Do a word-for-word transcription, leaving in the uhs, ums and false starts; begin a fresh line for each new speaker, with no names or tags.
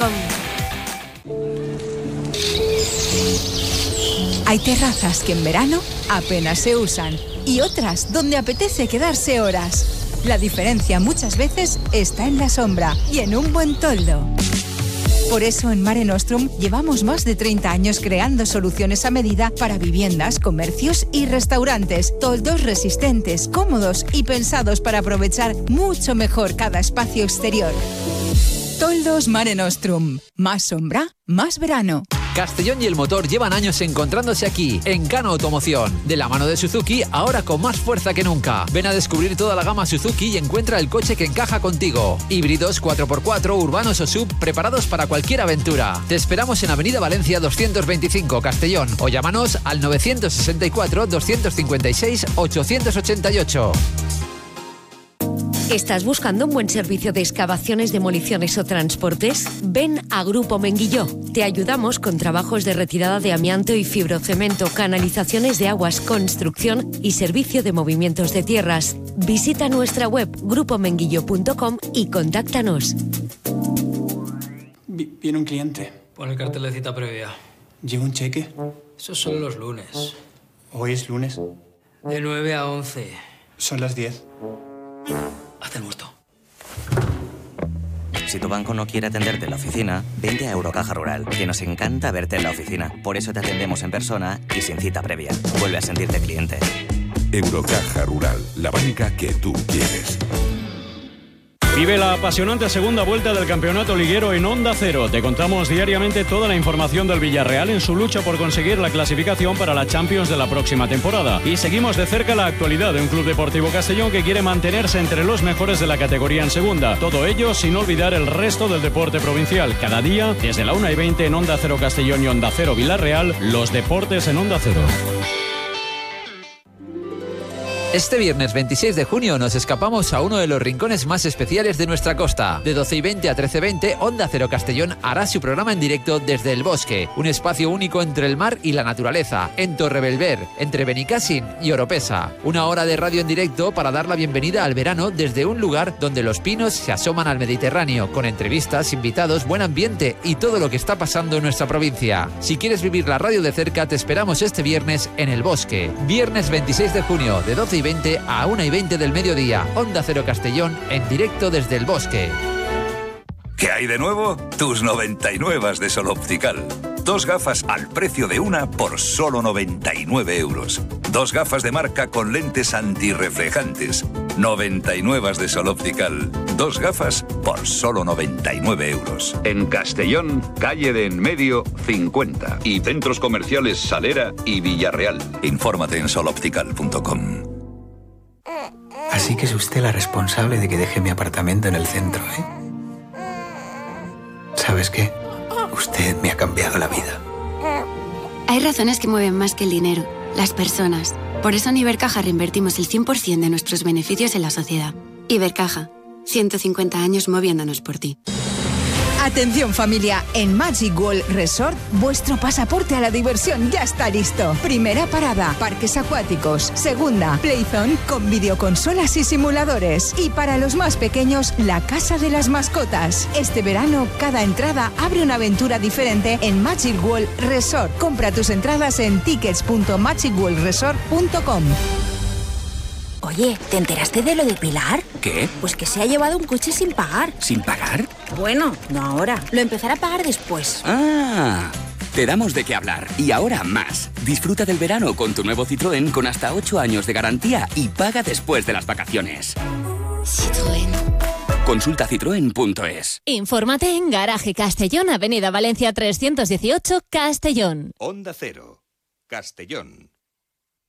com.
Hay terrazas que en verano apenas se usan y otras donde apetece quedarse horas. La diferencia muchas veces está en la sombra y en un buen toldo. Por eso en Mare Nostrum llevamos más de treinta años creando soluciones a medida para viviendas, comercios y restaurantes. Toldos resistentes, cómodos y pensados para aprovechar mucho mejor cada espacio exterior. Toldos Mare Nostrum. Más sombra, más verano.
Castellón y el motor llevan años encontrándose aquí, en Cano Automoción. De la mano de Suzuki, ahora con más fuerza que nunca. Ven a descubrir toda la gama Suzuki y encuentra el coche que encaja contigo. Híbridos, cuatro por cuatro, urbanos o sub, preparados para cualquier aventura. Te esperamos en Avenida Valencia doscientos veinticinco, Castellón, o llámanos al nueve seis cuatro, dos cinco seis, ocho ocho ocho.
¿Estás buscando un buen servicio de excavaciones, demoliciones o transportes? Ven a Grupo Menguilló. Te ayudamos con trabajos de retirada de amianto y fibrocemento, canalizaciones de aguas, construcción y servicio de movimientos de tierras. Visita nuestra web grupo menguillo punto com y contáctanos.
Viene un cliente.
Pon el cartel de cita previa.
¿Lleva un cheque?
Esos son los lunes.
Hoy es lunes.
De nueve a once.
Son las diez.
Haz el muerto.
Si tu banco no quiere atenderte en la oficina, vente a Eurocaja Rural, que nos encanta verte en la oficina. Por eso te atendemos en persona y sin cita previa. Vuelve a sentirte cliente.
Eurocaja Rural, la banca que tú quieres.
Vive la apasionante segunda vuelta del campeonato liguero en Onda Cero. Te contamos diariamente toda la información del Villarreal en su lucha por conseguir la clasificación para la Champions de la próxima temporada. Y seguimos de cerca la actualidad de un Club Deportivo Castellón que quiere mantenerse entre los mejores de la categoría en segunda. Todo ello sin olvidar el resto del deporte provincial. Cada día, desde la una y veinte en Onda Cero Castellón y Onda Cero Villarreal, los deportes en Onda Cero.
Este viernes veintiséis de junio nos escapamos a uno de los rincones más especiales de nuestra costa. De doce y veinte a trece veinte, Onda Cero Castellón hará su programa en directo desde El Bosque, un espacio único entre el mar y la naturaleza, en Torrebelver, entre Benicàssim y Oropesa. Una hora de radio en directo para dar la bienvenida al verano desde un lugar donde los pinos se asoman al Mediterráneo, con entrevistas, invitados, buen ambiente y todo lo que está pasando en nuestra provincia. Si quieres vivir la radio de cerca, te esperamos este viernes en El Bosque. Viernes veintiséis de junio, de doce y veinte a una y veinte del mediodía. Onda Cero Castellón, en directo desde El Bosque.
¿Qué hay de nuevo? Tus noventa y nueve de Sol Optical. Dos gafas al precio de una por solo noventa y nueve euros. Dos gafas de marca con lentes antirreflejantes. noventa y nueve de Sol Optical. Dos gafas por solo noventa y nueve euros.
En Castellón, calle de Enmedio cincuenta. Y centros comerciales Salera y Villarreal.
Infórmate en sol optical punto com.
Así que es usted la responsable de que deje mi apartamento en el centro, ¿eh? ¿Sabes qué? Usted me ha cambiado la vida.
Hay razones que mueven más que el dinero, las personas. Por eso en Ibercaja reinvertimos el cien por ciento de nuestros beneficios en la sociedad. Ibercaja, ciento cincuenta años moviéndonos por ti.
Atención familia, en Magic World Resort, vuestro pasaporte a la diversión ya está listo. Primera parada, parques acuáticos. Segunda, Playzone con videoconsolas y simuladores. Y para los más pequeños, la casa de las mascotas. Este verano, cada entrada abre una aventura diferente en Magic World Resort. Compra tus entradas en tickets punto magic world resort punto com.
Oye, ¿te enteraste de lo de Pilar?
¿Qué?
Pues que se ha llevado un coche sin pagar.
¿Sin pagar?
Bueno, no ahora. Lo empezará a pagar después.
Ah, te damos de qué hablar. Y ahora más. Disfruta del verano con tu nuevo Citroën con hasta ocho años de garantía y paga después de las vacaciones.
Citroën.
Consulta citroen punto es.
Infórmate en Garaje Castellón, Avenida Valencia trescientos dieciocho, Castellón.
Onda Cero, Castellón.